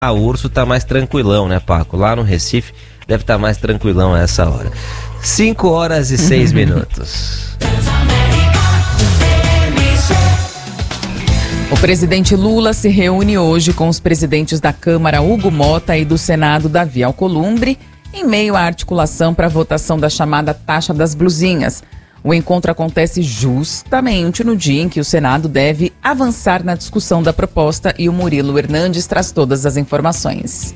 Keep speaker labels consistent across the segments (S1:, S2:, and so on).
S1: o Urso tá mais tranquilão, né, Paco? Lá no Recife deve estar mais tranquilão a essa hora. 5h06.
S2: O presidente Lula se reúne hoje com os presidentes da Câmara, Hugo Motta, e do Senado, Davi Alcolumbre, em meio à articulação para a votação da chamada taxa das blusinhas. O encontro acontece justamente no dia em que o Senado deve avançar na discussão da proposta, e o Murilo Hernandes traz todas as informações.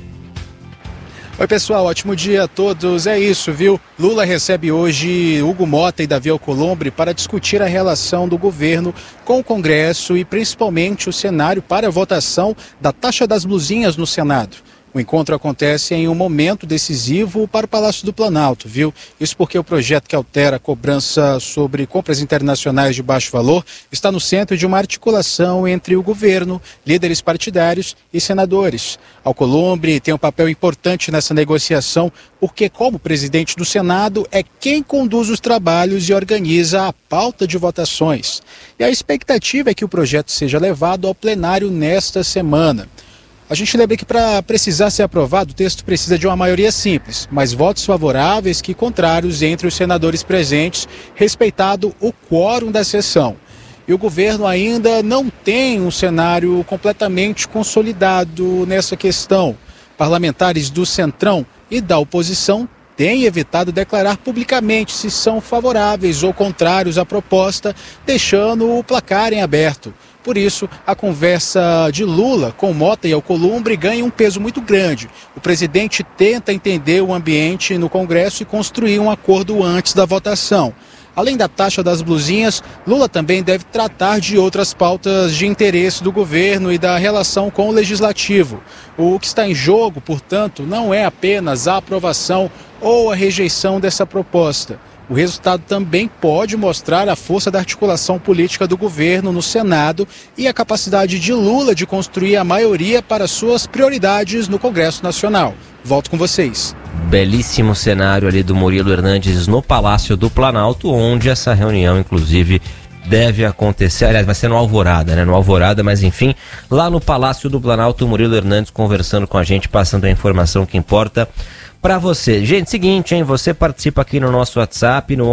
S3: Oi pessoal, ótimo dia a todos. É isso, viu? Lula recebe hoje Hugo Motta e Davi Alcolumbre para discutir a relação do governo com o Congresso e principalmente o cenário para a votação da taxa das blusinhas no Senado. O encontro acontece em um momento decisivo para o Palácio do Planalto, viu? Isso porque o projeto que altera a cobrança sobre compras internacionais de baixo valor está no centro de uma articulação entre o governo, líderes partidários e senadores. Alcolumbre tem um papel importante nessa negociação porque, como presidente do Senado, é quem conduz os trabalhos e organiza a pauta de votações. E a expectativa é que o projeto seja levado ao plenário nesta semana. A gente lembra que para precisar ser aprovado, o texto precisa de uma maioria simples, mas votos favoráveis que contrários entre os senadores presentes, respeitado o quórum da sessão. E o governo ainda não tem um cenário completamente consolidado nessa questão. Parlamentares do Centrão e da oposição têm evitado declarar publicamente se são favoráveis ou contrários à proposta, deixando o placar em aberto. Por isso, a conversa de Lula com Motta e Alcolumbre ganha um peso muito grande. O presidente tenta entender o ambiente no Congresso e construir um acordo antes da votação. Além da taxa das blusinhas, Lula também deve tratar de outras pautas de interesse do governo e da relação com o legislativo. O que está em jogo, portanto, não é apenas a aprovação ou a rejeição dessa proposta. O resultado também pode mostrar a força da articulação política do governo no Senado e a capacidade de Lula de construir a maioria para suas prioridades no Congresso Nacional. Volto com vocês.
S1: Belíssimo cenário ali do Murilo Hernandes no Palácio do Planalto, onde essa reunião, inclusive, deve acontecer. Aliás, vai ser no Alvorada, né? No Alvorada, mas enfim, lá no Palácio do Planalto, o Murilo Hernandes conversando com a gente, passando a informação que importa para você. Gente, seguinte, hein? Você participa aqui no nosso WhatsApp no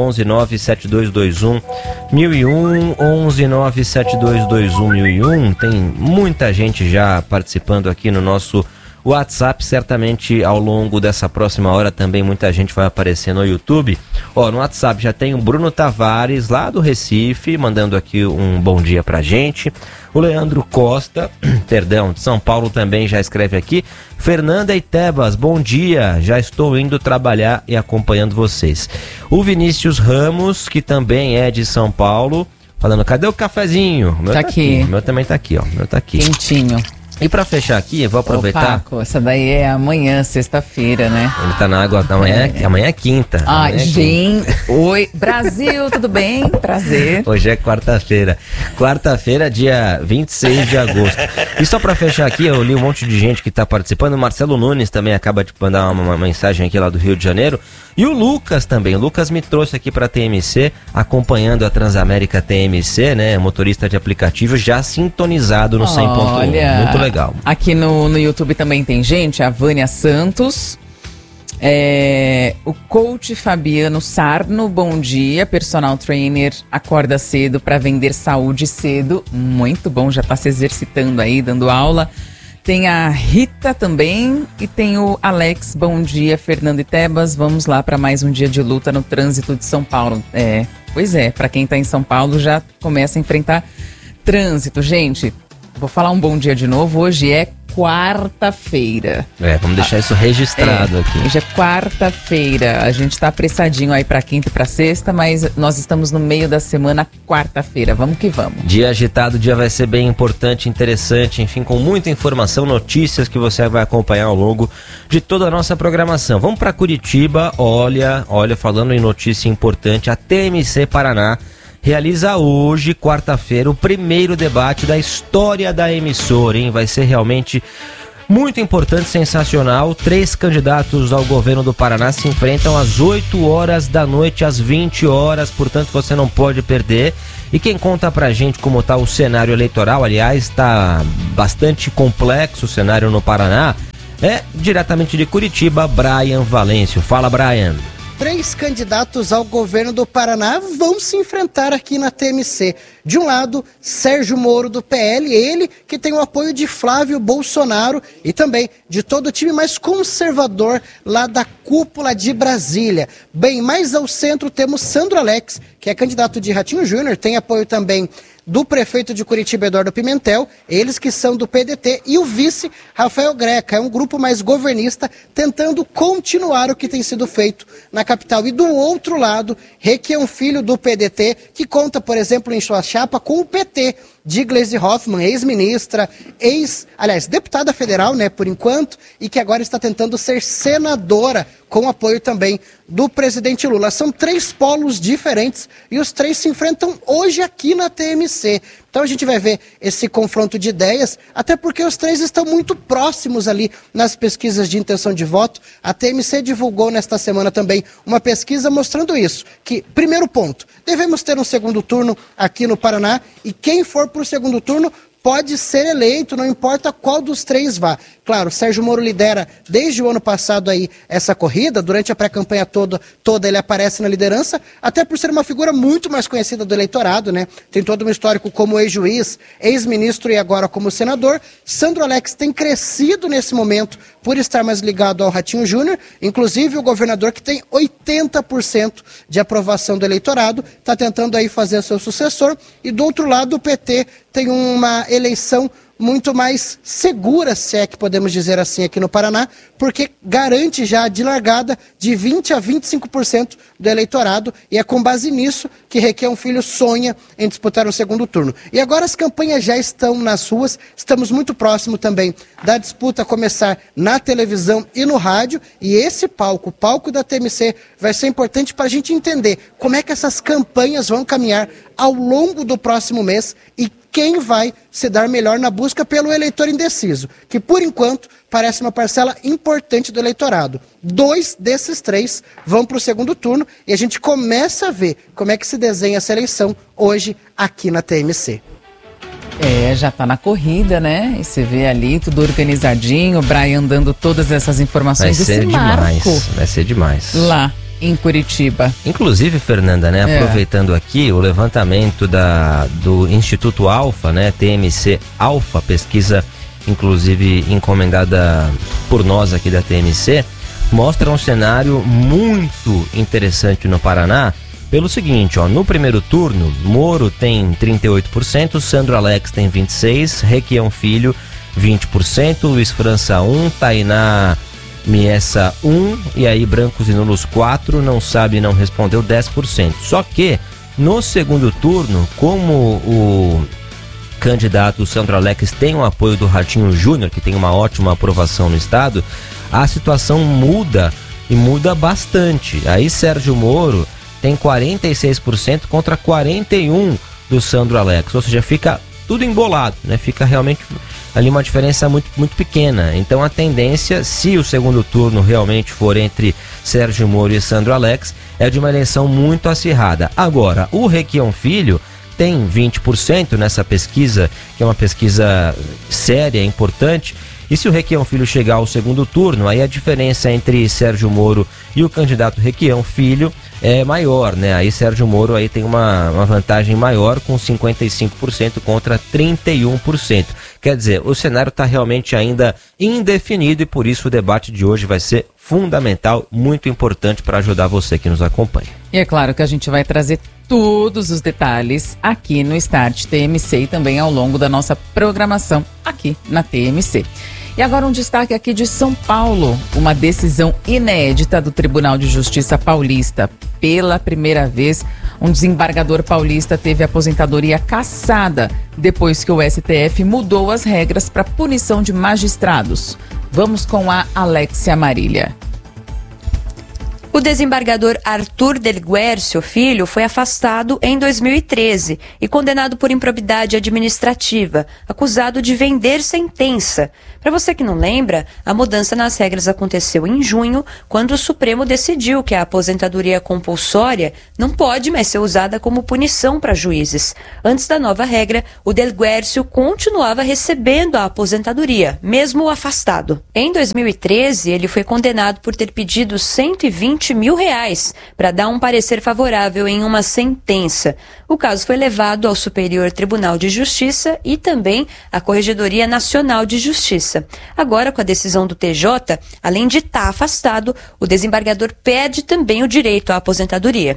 S1: 11972211001, 11972211001. Tem muita gente já participando aqui no nosso WhatsApp. Certamente ao longo dessa próxima hora também muita gente vai aparecer no YouTube. No WhatsApp já tem o Bruno Tavares lá do Recife mandando aqui um bom dia pra gente. O Leandro Costa, de São Paulo também já escreve aqui. Fernanda e Tebas, bom dia, já estou indo trabalhar e acompanhando vocês. O Vinícius Ramos, que também é de São Paulo, falando, cadê o cafezinho? O meu tá aqui. O meu também tá aqui, ó. O meu tá aqui.
S2: Quentinho.
S1: E pra fechar aqui, eu vou aproveitar.
S2: Paco, essa daí é amanhã, sexta-feira, né?
S1: Ele tá na água, amanhã é quinta.
S2: Gente, oi, Brasil, tudo bem? Prazer.
S1: Hoje é quarta-feira. Quarta-feira, dia 26 de agosto. E só pra fechar aqui, eu li um monte de gente que tá participando. O Marcelo Nunes também acaba de mandar uma mensagem aqui lá do Rio de Janeiro. E o Lucas também. O Lucas me trouxe aqui pra TMC, acompanhando a Transamérica TMC, né? Motorista de aplicativo, já sintonizado no 100.1. Muito legal.
S2: Aqui no YouTube também tem gente, a Vânia Santos, o coach Fabiano Sarno, bom dia, personal trainer, acorda cedo para vender saúde cedo, muito bom, já está se exercitando aí, dando aula. Tem a Rita também e tem o Alex, bom dia, Fernando e Tebas, vamos lá para mais um dia de luta no trânsito de São Paulo. Pois é, para quem está em São Paulo já começa a enfrentar trânsito, gente. Vou falar um bom dia de novo, hoje é quarta-feira.
S1: Vamos deixar isso registrado aqui.
S2: Hoje é quarta-feira, a gente tá apressadinho aí pra quinta e pra sexta, mas nós estamos no meio da semana, quarta-feira, vamos que vamos.
S1: Dia agitado, o dia vai ser bem importante, interessante, enfim, com muita informação, notícias que você vai acompanhar ao longo de toda a nossa programação. Vamos pra Curitiba, olha, falando em notícia importante, a TMC Paraná realiza hoje, quarta-feira, o primeiro debate da história da emissora, hein? Vai ser realmente Muito importante, sensacional. 3 candidatos ao governo do Paraná se enfrentam às 8 horas da noite, às 20 horas, portanto você não pode perder. E quem conta pra gente como tá o cenário eleitoral, aliás, tá bastante complexo o cenário no Paraná, é diretamente de Curitiba, Brian Valêncio. Fala, Brian.
S4: 3 candidatos ao governo do Paraná vão se enfrentar aqui na TMC. De um lado, Sérgio Moro do PL, ele que tem o apoio de Flávio Bolsonaro e também de todo o time mais conservador lá da cúpula de Brasília. Bem, mais ao centro temos Sandro Alex, que é candidato de Ratinho Júnior, tem apoio também do prefeito de Curitiba, Eduardo Pimentel, eles que são do PDT, e o vice, Rafael Greca, é um grupo mais governista, tentando continuar o que tem sido feito na capital. E do outro lado, Requião Filho, do PDT, que conta, por exemplo, em sua chapa com o PT, de Gleisi Hoffmann, ex-ministra, deputada federal, né, por enquanto, e que agora está tentando ser senadora, com apoio também do presidente Lula. São 3 polos diferentes e os 3 se enfrentam hoje aqui na TMC. Então a gente vai ver esse confronto de ideias, até porque os 3 estão muito próximos ali nas pesquisas de intenção de voto. A TMC divulgou nesta semana também uma pesquisa mostrando isso, que, primeiro ponto, devemos ter um segundo turno aqui no Paraná e quem for para o segundo turno pode ser eleito, não importa qual dos 3 vá. Claro, Sérgio Moro lidera desde o ano passado aí essa corrida, durante a pré-campanha toda ele aparece na liderança, até por ser uma figura muito mais conhecida do eleitorado, né? Tem todo um histórico como ex-juiz, ex-ministro e agora como senador. Sandro Alex tem crescido nesse momento por estar mais ligado ao Ratinho Júnior, inclusive o governador que tem 80% de aprovação do eleitorado, está tentando aí fazer seu sucessor, e do outro lado o PT tem uma eleição muito mais segura, se é que podemos dizer assim, aqui no Paraná, porque garante já de largada de 20% a 25% do eleitorado, e é com base nisso que Requião Filho sonha em disputar o segundo turno. E agora as campanhas já estão nas ruas, estamos muito próximo também da disputa começar na televisão e no rádio, e esse palco, o palco da TMC, vai ser importante para a gente entender como é que essas campanhas vão caminhar ao longo do próximo mês e quem vai se dar melhor na busca pelo eleitor indeciso, que por enquanto parece uma parcela importante do eleitorado. 2 desses 3 vão para o segundo turno e a gente começa a ver como é que se desenha essa eleição hoje aqui na TMC.
S2: Já tá na corrida, né? E você vê ali tudo organizadinho, o Brian dando todas essas informações.
S1: Vai ser demais, vai ser demais.
S2: Lá em Curitiba.
S1: Inclusive, Fernanda, né, aproveitando aqui o levantamento do Instituto Alfa, né, TMC Alfa, pesquisa inclusive encomendada por nós aqui da TMC, mostra um cenário muito interessante no Paraná, pelo seguinte, ó, no primeiro turno, Moro tem 38%, Sandro Alex tem 26%, Requião Filho 20%, Luiz França 1%, Tainá Miessa 1, e aí brancos e nulos 4, não sabe, não respondeu 10%. Só que no segundo turno, como o candidato Sandro Alex tem o apoio do Ratinho Júnior, que tem uma ótima aprovação no estado, a situação muda e muda bastante. Aí Sérgio Moro tem 46% contra 41% do Sandro Alex, ou seja, fica tudo embolado, né? Fica realmente ali uma diferença muito, muito pequena. Então a tendência, se o segundo turno realmente for entre Sérgio Moro e Sandro Alex, é de uma eleição muito acirrada. Agora, o Requião Filho tem 20% nessa pesquisa, que é uma pesquisa séria, importante, e se o Requião Filho chegar ao segundo turno, aí a diferença entre Sérgio Moro e o candidato Requião Filho é maior, né? Aí Sérgio Moro aí tem uma vantagem maior, com 55% contra 31%. Quer dizer, o cenário está realmente ainda indefinido e por isso o debate de hoje vai ser fundamental, muito importante para ajudar você que nos acompanha.
S2: E é claro que a gente vai trazer todos os detalhes aqui no Start TMC e também ao longo da nossa programação aqui na TMC. E agora um destaque aqui de São Paulo, uma decisão inédita do Tribunal de Justiça Paulista. Pela primeira vez, um desembargador paulista teve a aposentadoria cassada depois que o STF mudou as regras para punição de magistrados. Vamos com a Alexia Marília.
S5: O desembargador Arthur Del Guercio Filho foi afastado em 2013 e condenado por improbidade administrativa, acusado de vender sentença. Para você que não lembra, a mudança nas regras aconteceu em junho, quando o Supremo decidiu que a aposentadoria compulsória não pode mais ser usada como punição para juízes. Antes da nova regra, o Del Guercio continuava recebendo a aposentadoria, mesmo afastado. Em 2013, ele foi condenado por ter pedido R$120 mil para dar um parecer favorável em uma sentença. O caso foi levado ao Superior Tribunal de Justiça e também à Corregedoria Nacional de Justiça. Agora, com a decisão do TJ, além de estar afastado, o desembargador perde também o direito à aposentadoria.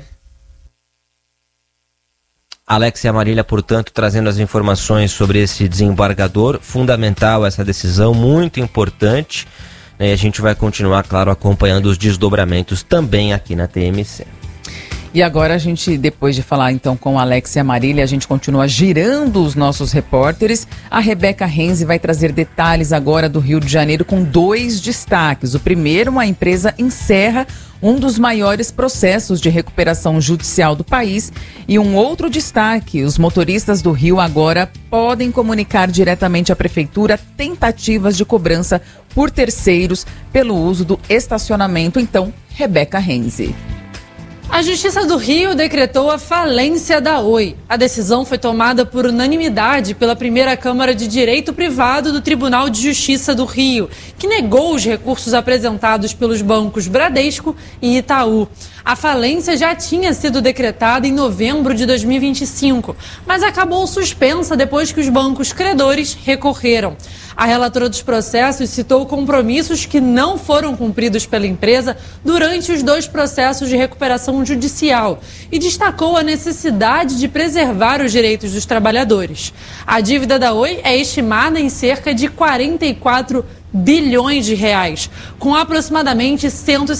S1: Alexia Marília, portanto, trazendo as informações sobre esse desembargador. Fundamental essa decisão, muito importante. E a gente vai continuar, claro, acompanhando os desdobramentos também aqui na TMC.
S2: E agora a gente, depois de falar então com a Alexia Marília, a gente continua girando os nossos repórteres. A Rebeca Renzi vai trazer detalhes agora do Rio de Janeiro com 2 destaques. O primeiro, a empresa encerra um dos maiores processos de recuperação judicial do país. E um outro destaque, os motoristas do Rio agora podem comunicar diretamente à Prefeitura tentativas de cobrança por terceiros pelo uso do estacionamento. Então, Rebeca Renzi.
S6: A Justiça do Rio decretou a falência da Oi. A decisão foi tomada por unanimidade pela primeira Câmara de Direito Privado do Tribunal de Justiça do Rio, que negou os recursos apresentados pelos bancos Bradesco e Itaú. A falência já tinha sido decretada em novembro de 2025, mas acabou suspensa depois que os bancos credores recorreram. A relatora dos processos citou compromissos que não foram cumpridos pela empresa durante os 2 processos de recuperação judicial e destacou a necessidade de preservar os direitos dos trabalhadores. A dívida da Oi é estimada em cerca de 44 bilhões de reais, com aproximadamente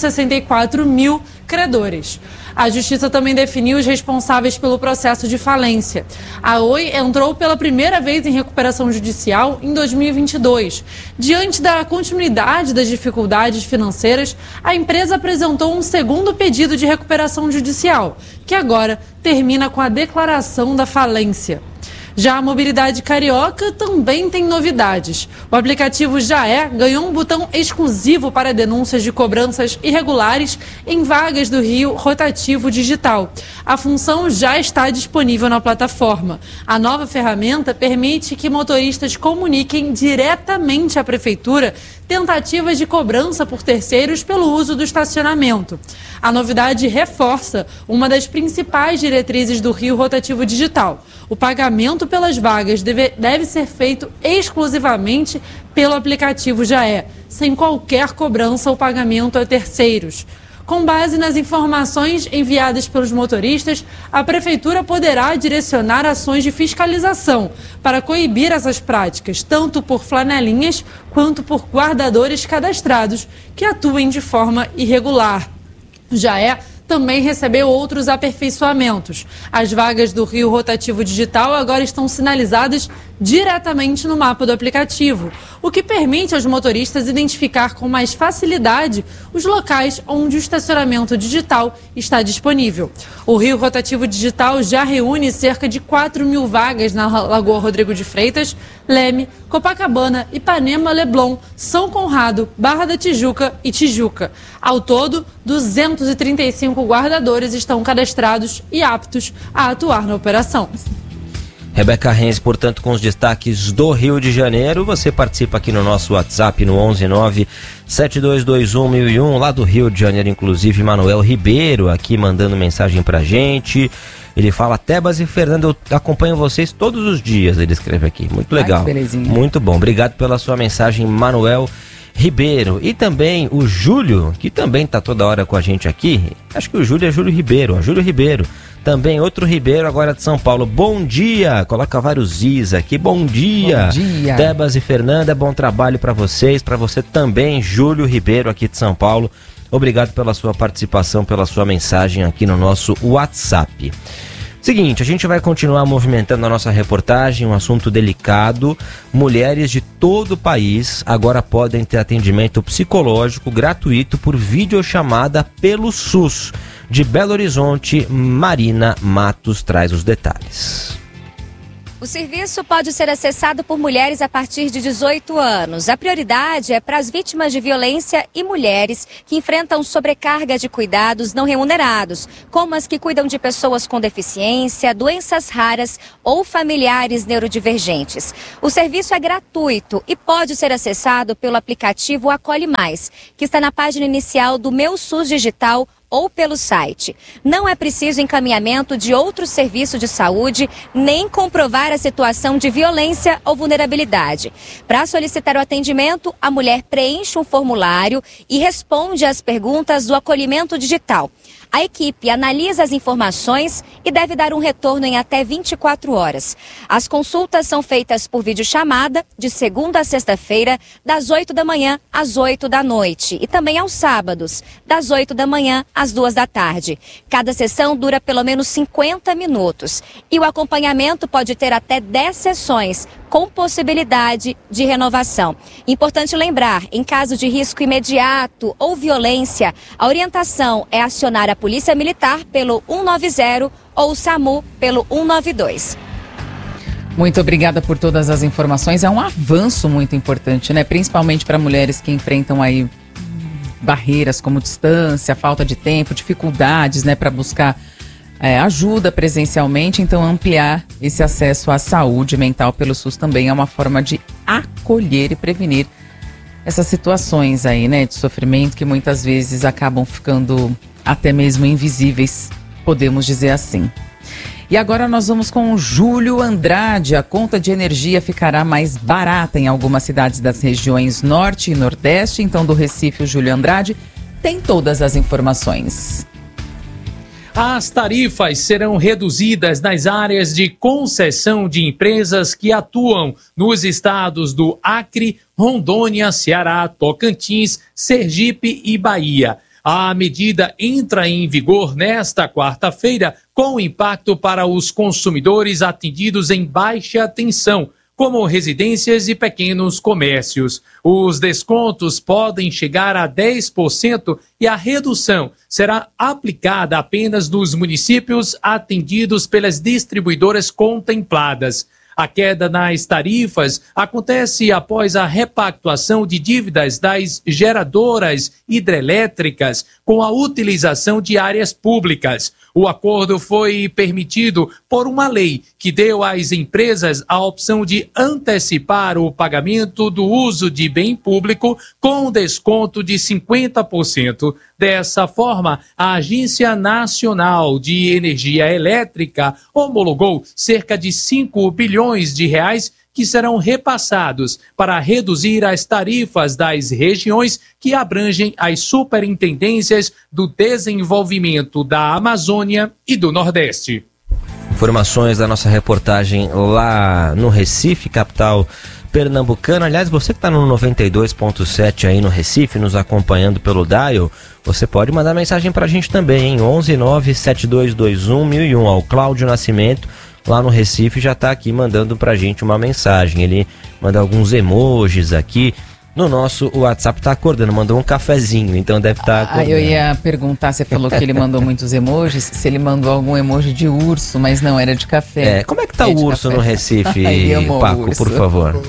S6: 164 mil credores. A Justiça também definiu os responsáveis pelo processo de falência. A Oi entrou pela primeira vez em recuperação judicial em 2022. Diante da continuidade das dificuldades financeiras, a empresa apresentou um segundo pedido de recuperação judicial, que agora termina com a declaração da falência. Já a Mobilidade Carioca também tem novidades. O aplicativo Jaé ganhou um botão exclusivo para denúncias de cobranças irregulares em vagas do Rio Rotativo Digital. A função já está disponível na plataforma. A nova ferramenta permite que motoristas comuniquem diretamente à Prefeitura tentativas de cobrança por terceiros pelo uso do estacionamento. A novidade reforça uma das principais diretrizes do Rio Rotativo Digital. O pagamento pelas vagas deve ser feito exclusivamente pelo aplicativo Jaé, sem qualquer cobrança ou pagamento a terceiros. Com base nas informações enviadas pelos motoristas, a Prefeitura poderá direcionar ações de fiscalização para coibir essas práticas, tanto por flanelinhas quanto por guardadores cadastrados que atuem de forma irregular. Jaé também recebeu outros aperfeiçoamentos. As vagas do Rio Rotativo Digital agora estão sinalizadas diretamente no mapa do aplicativo, o que permite aos motoristas identificar com mais facilidade os locais onde o estacionamento digital está disponível. O Rio Rotativo Digital já reúne cerca de 4 mil vagas na Lagoa Rodrigo de Freitas, Leme, Copacabana, Ipanema, Leblon, São Conrado, Barra da Tijuca e Tijuca. Ao todo, 235 guardadores estão cadastrados e aptos a atuar na operação.
S1: Rebeca Renzi, portanto, com os destaques do Rio de Janeiro. Você participa aqui no nosso WhatsApp no 119-7221-1001, lá do Rio de Janeiro, inclusive Manuel Ribeiro aqui mandando mensagem pra gente. Ele fala: Tebas e Fernando, eu acompanho vocês todos os dias, ele escreve aqui. Muito legal.
S2: Ai,
S1: muito bom. Obrigado pela sua mensagem, Manuel Ribeiro. E também o Júlio, que também está toda hora com a gente aqui. Acho que o Júlio é Júlio Ribeiro, ó, Júlio Ribeiro. Também outro Ribeiro, agora de São Paulo. Bom dia, coloca vários Is aqui. Bom dia.
S2: Bom dia.
S1: Tebas e Fernanda, bom trabalho para vocês, para você também, Júlio Ribeiro, aqui de São Paulo. Obrigado pela sua participação, pela sua mensagem aqui no nosso WhatsApp. Seguinte, a gente vai continuar movimentando a nossa reportagem, um assunto delicado. Mulheres de todo o país agora podem ter atendimento psicológico gratuito por videochamada pelo SUS. De Belo Horizonte, Marina Matos traz os detalhes.
S7: O serviço pode ser acessado por mulheres a partir de 18 anos. A prioridade é para as vítimas de violência e mulheres que enfrentam sobrecarga de cuidados não remunerados, como as que cuidam de pessoas com deficiência, doenças raras ou familiares neurodivergentes. O serviço é gratuito e pode ser acessado pelo aplicativo Acolhe Mais, que está na página inicial do Meu SUS Digital ou pelo site. Não é preciso encaminhamento de outro serviço de saúde, nem comprovar a situação de violência ou vulnerabilidade. Para solicitar o atendimento, a mulher preenche um formulário e responde às perguntas do acolhimento digital. A equipe analisa as informações e deve dar um retorno em até 24 horas. As consultas são feitas por videochamada de segunda a sexta-feira, das 8 da manhã às 8 da noite. E também aos sábados, das 8 da manhã às 2 da tarde. Cada sessão dura pelo menos 50 minutos. E o acompanhamento pode ter até 10 sessões, com possibilidade de renovação. Importante lembrar, em caso de risco imediato ou violência, a orientação é acionar a Polícia Militar pelo 190 ou o SAMU pelo 192.
S2: Muito obrigada por todas as informações. É um avanço muito importante, né? Principalmente para mulheres que enfrentam aí barreiras como distância, falta de tempo, dificuldades, né, para buscar ajuda presencialmente. Então, ampliar esse acesso à saúde mental pelo SUS também é uma forma de acolher e prevenir essas situações aí, né, de sofrimento que muitas vezes acabam ficando até mesmo invisíveis, podemos dizer assim. E agora nós vamos com o Júlio Andrade. A conta de energia ficará mais barata em algumas cidades das regiões Norte e Nordeste. Então, do Recife, o Júlio Andrade tem todas as informações.
S8: As tarifas serão reduzidas nas áreas de concessão de empresas que atuam nos estados do Acre, Rondônia, Ceará, Tocantins, Sergipe e Bahia. A medida entra em vigor nesta quarta-feira, com impacto para os consumidores atendidos em baixa tensão, como residências e pequenos comércios. Os descontos podem chegar a 10% e a redução será aplicada apenas nos municípios atendidos pelas distribuidoras contempladas. A queda nas tarifas acontece após a repactuação de dívidas das geradoras hidrelétricas com a utilização de áreas públicas. O acordo foi permitido por uma lei que deu às empresas a opção de antecipar o pagamento do uso de bem público com desconto de 50%. Dessa forma, a Agência Nacional de Energia Elétrica homologou cerca de 5 bilhões de reais que serão repassados para reduzir as tarifas das regiões que abrangem as superintendências do desenvolvimento da Amazônia e do Nordeste.
S1: Informações da nossa reportagem lá no Recife, capital pernambucana. Aliás, você que está no 92.7 aí no Recife, nos acompanhando pelo dial, você pode mandar mensagem para a gente também, hein? 11972211001. Ao Cláudio Nascimento, lá no Recife, já está aqui mandando pra gente uma mensagem. Ele manda alguns emojis aqui. No nosso WhatsApp tá acordando, mandou um cafezinho, então deve estar acordando.
S2: Eu ia perguntar, você falou que ele mandou muitos emojis, se ele mandou algum emoji de urso, mas não, era de café.
S1: Como é que tá o urso no Recife, Paco, por favor?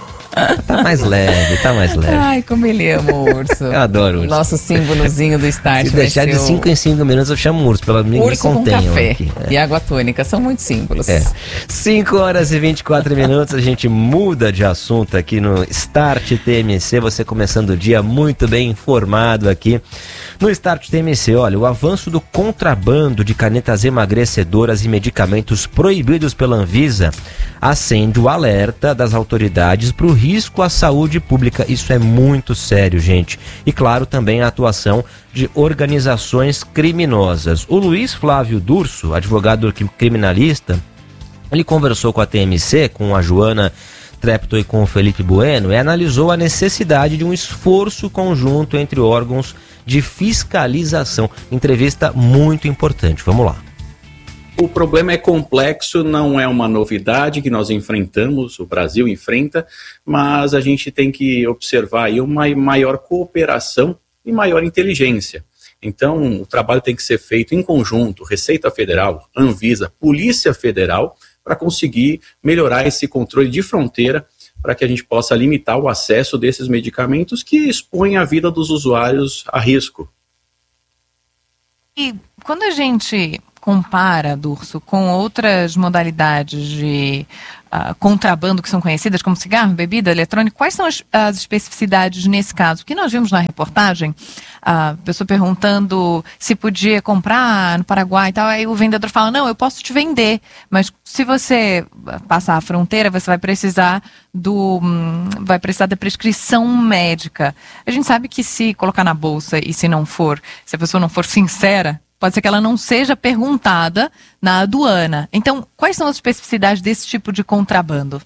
S1: Tá mais leve, tá mais leve.
S2: Ai, como ele ama o urso.
S1: Eu adoro o urso.
S2: Nosso símbolozinho do Start.
S1: Se deixar de 5 em 5 minutos eu chamo urso, pelo menos me contenham.
S2: Urso com café
S1: aqui.
S2: e água tônica, são muitos símbolos.
S1: 5 horas e 24 minutos, a gente muda de assunto aqui no Start TMC, você começando o dia muito bem informado aqui no Start TMC. Olha, o avanço do contrabando de canetas emagrecedoras e medicamentos proibidos pela Anvisa acende o alerta das autoridades para o risco à saúde pública. Isso é muito sério, gente. E claro, também a atuação de organizações criminosas. O Luiz Flávio Durso, advogado criminalista, ele conversou com a TMC, com a Joana Trepto e com o Felipe Bueno, e analisou a necessidade de um esforço conjunto entre órgãos de fiscalização. Entrevista muito importante. Vamos lá.
S9: O problema é complexo, não é uma novidade que nós enfrentamos, o Brasil enfrenta, mas a gente tem que observar aí uma maior cooperação e maior inteligência. Então, o trabalho tem que ser feito em conjunto, Receita Federal, Anvisa, Polícia Federal, para conseguir melhorar esse controle de fronteira, para que a gente possa limitar o acesso desses medicamentos que expõem a vida dos usuários a risco.
S10: E quando a gente compara, Durso, com outras modalidades de contrabando que são conhecidas, como cigarro, bebida, eletrônica, quais são as especificidades nesse caso? O que nós vimos na reportagem, a pessoa perguntando se podia comprar no Paraguai e tal, aí o vendedor fala, não, eu posso te vender, mas se você passar a fronteira, você vai precisar da prescrição médica. A gente sabe que se colocar na bolsa e se a pessoa não for sincera, pode ser que ela não seja perguntada na aduana. Então, quais são as especificidades desse tipo de contrabando?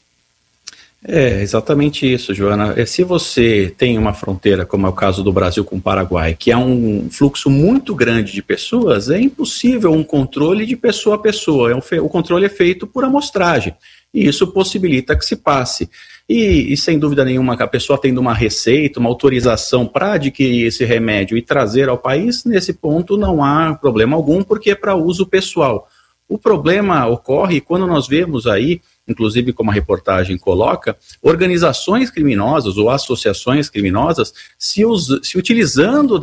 S9: É exatamente isso, Joana. Se você tem uma fronteira, como é o caso do Brasil com o Paraguai, que há um fluxo muito grande de pessoas, é impossível um controle de pessoa a pessoa. O controle é feito por amostragem. E isso possibilita que se passe. E sem dúvida nenhuma, que a pessoa tendo uma receita, uma autorização para adquirir esse remédio e trazer ao país, nesse ponto não há problema algum, porque é para uso pessoal. O problema ocorre quando nós vemos aí, inclusive como a reportagem coloca, organizações criminosas ou associações criminosas se utilizando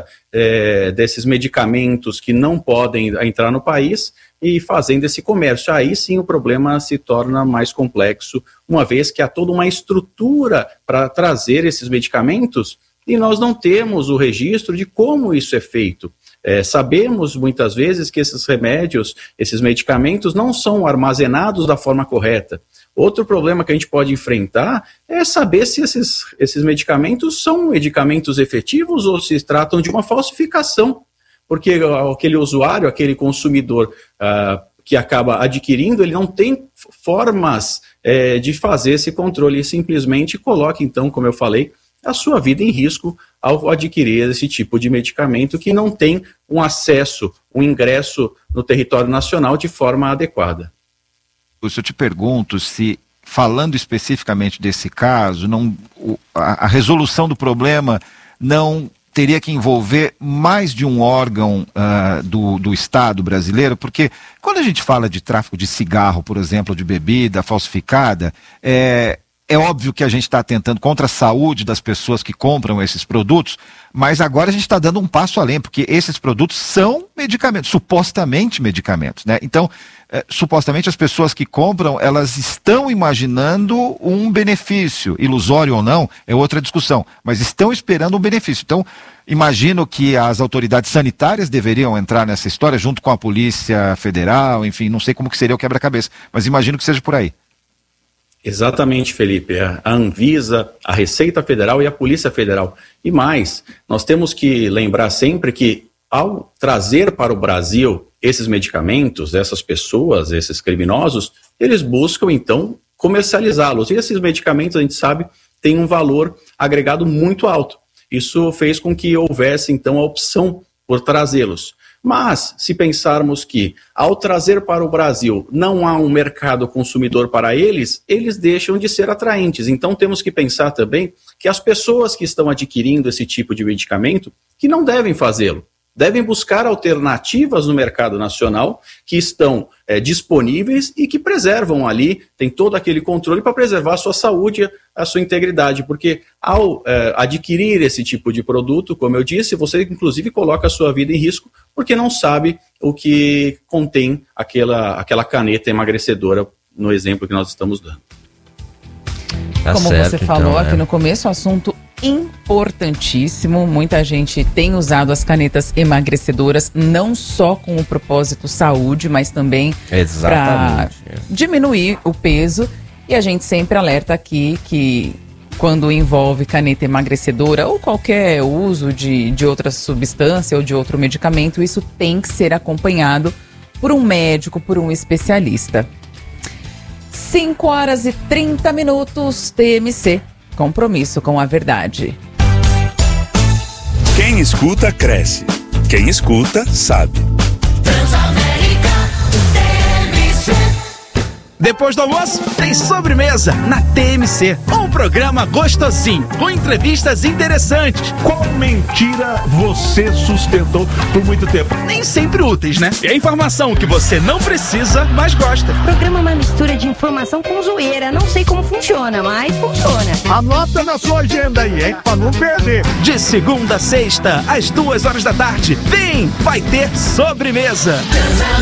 S9: desses medicamentos que não podem entrar no país e fazendo esse comércio. Aí sim o problema se torna mais complexo, uma vez que há toda uma estrutura para trazer esses medicamentos e nós não temos o registro de como isso é feito. Sabemos muitas vezes que esses remédios, esses medicamentos não são armazenados da forma correta. Outro problema que a gente pode enfrentar é saber se esses medicamentos são medicamentos efetivos ou se tratam de uma falsificação. Porque aquele usuário, aquele consumidor que acaba adquirindo, ele não tem formas de fazer esse controle e simplesmente coloca, então, como eu falei, a sua vida em risco ao adquirir esse tipo de medicamento que não tem um acesso, um ingresso no território nacional de forma adequada.
S11: Eu te pergunto se, falando especificamente desse caso, a resolução do problema não teria que envolver mais de um órgão do Estado brasileiro, porque quando a gente fala de tráfico de cigarro, por exemplo, de bebida falsificada, é óbvio que a gente está atentando contra a saúde das pessoas que compram esses produtos, mas agora a gente está dando um passo além, porque esses produtos são medicamentos, supostamente medicamentos, né? Então, supostamente as pessoas que compram, elas estão imaginando um benefício, ilusório ou não, é outra discussão, mas estão esperando um benefício. Então, imagino que as autoridades sanitárias deveriam entrar nessa história, junto com a Polícia Federal, enfim, não sei como que seria o quebra-cabeça, mas imagino que seja por aí.
S9: Exatamente, Felipe. A Anvisa, a Receita Federal e a Polícia Federal. E mais, nós temos que lembrar sempre que, ao trazer para o Brasil esses medicamentos, essas pessoas, esses criminosos, eles buscam, então, comercializá-los. E esses medicamentos, a gente sabe, têm um valor agregado muito alto. Isso fez com que houvesse, então, a opção por trazê-los. Mas, se pensarmos que, ao trazer para o Brasil, não há um mercado consumidor para eles, eles deixam de ser atraentes. Então, temos que pensar também que as pessoas que estão adquirindo esse tipo de medicamento, que não devem fazê-lo, devem buscar alternativas no mercado nacional que estão disponíveis e que preservam ali, tem todo aquele controle para preservar a sua saúde, a sua integridade, porque ao adquirir esse tipo de produto, como eu disse, você inclusive coloca a sua vida em risco porque não sabe o que contém aquela caneta emagrecedora no exemplo que nós estamos dando.
S2: Como você falou aqui no começo, assunto importantíssimo. Muita gente tem usado as canetas emagrecedoras não só com o propósito saúde, mas também para diminuir o peso. E a gente sempre alerta aqui que quando envolve caneta emagrecedora ou qualquer uso de outra substância ou de outro medicamento, isso tem que ser acompanhado por um médico, por um especialista. 5h30, TMC. Compromisso com a verdade.
S12: Quem escuta, cresce. Quem escuta, sabe.
S13: Transamérica.
S12: Depois do almoço, tem sobremesa na TMC. Um programa gostosinho, com entrevistas interessantes.
S13: Qual mentira você sustentou por muito tempo?
S12: Nem sempre úteis, né? É informação que você não precisa, mas gosta.
S14: O programa é uma mistura de informação com zoeira. Não sei como funciona, mas funciona.
S13: Anota na sua agenda aí, hein? Pra não perder.
S12: De segunda a sexta, às 2 horas da tarde. Vem, vai ter sobremesa.